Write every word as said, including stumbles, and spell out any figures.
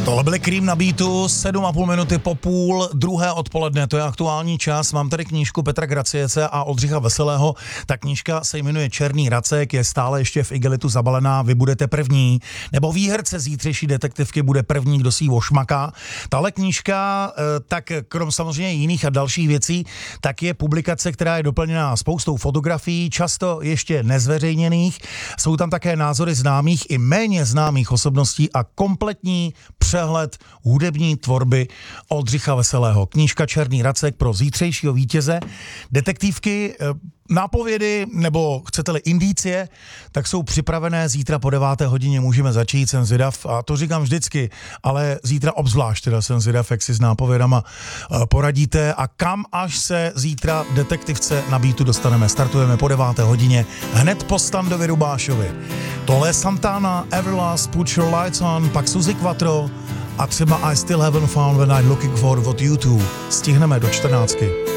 Tohle byly Cream na beatu, sedm a půl minuty po půl, druhé odpoledne, to je aktuální čas. Mám tady knížku Petra Graciece a Oldřicha Veselého. Ta knížka se jmenuje Černý racek, je stále ještě v igelitu zabalená, vy budete první, nebo výherce zítřejší detektivky bude první, kdo si ji ošmaká. Tahle knížka, tak krom samozřejmě jiných a dalších věcí, tak je publikace, která je doplněná spoustou fotografií, často ještě nezveřejněných. Jsou tam také názory známých i méně známých osobností a kompletní přehled hudební tvorby Oldřicha Veselého. Knížka Černý racek pro zítřejšího vítěze. Detektivky, nápovědy, nebo chcete-li indicie, tak jsou připravené zítra po deváté hodině, můžeme začít, jsem zvědav, a to říkám vždycky, ale zítra obzvlášť, teda jsem zvědav, jak si s nápovědama poradíte a kam až se zítra detektivce na beatu dostaneme. Startujeme po deváté hodině, hned po Standovi Rubášovi. Tohle je Santana, Everlast, Put Your Lights On, pak Suzy Quattro a třeba I Still Haven't Found What I'm Looking For od U dva. Stihneme do čtrnáctky.